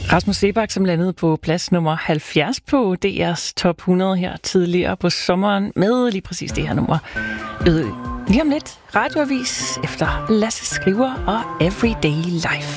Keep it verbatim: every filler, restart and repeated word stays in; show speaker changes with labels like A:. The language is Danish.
A: Rasmus Seebach, som landede på plads nummer halvfjerds på D R's top hundrede her tidligere på sommeren med lige præcis det her nummer. Lige om lidt radioavis efter Lasse Skriver og Everyday Life.